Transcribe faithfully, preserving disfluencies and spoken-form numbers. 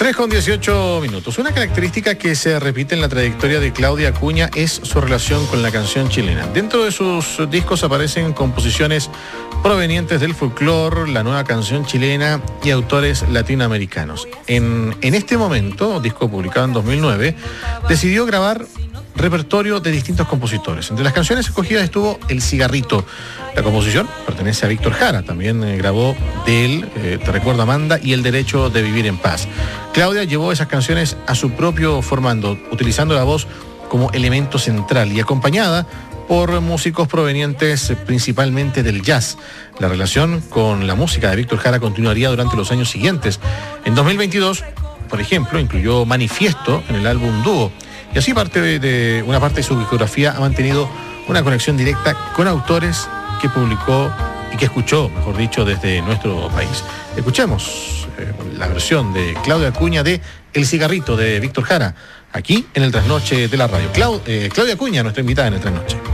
tres con dieciocho minutos. Una característica que se repite en la trayectoria de Claudia Acuña es su relación con la canción chilena. Dentro de sus discos aparecen composiciones provenientes del folclore, la nueva canción chilena y autores latinoamericanos. En, en este momento, disco publicado en dos mil nueve, decidió grabar repertorio de distintos compositores. Entre las canciones escogidas estuvo El Cigarrito. La composición pertenece a Víctor Jara, también eh, grabó de él, eh, Te recuerdo Amanda y El Derecho de Vivir en Paz. Claudia llevó esas canciones a su propio formando, utilizando la voz como elemento central y acompañada por músicos provenientes principalmente del jazz. La relación con la música de Víctor Jara continuaría durante los años siguientes. En dos mil veintidós, por ejemplo, incluyó Manifiesto en el álbum Dúo. Y así parte de, de una parte de su discografía ha mantenido una conexión directa con autores que publicó y que escuchó, mejor dicho, desde nuestro país. Escuchemos eh, la versión de Claudia Acuña de El Cigarrito de Víctor Jara, aquí en el Trasnoche de la Radio. Clau, eh, Claudia Acuña, nuestra invitada en el Trasnoche.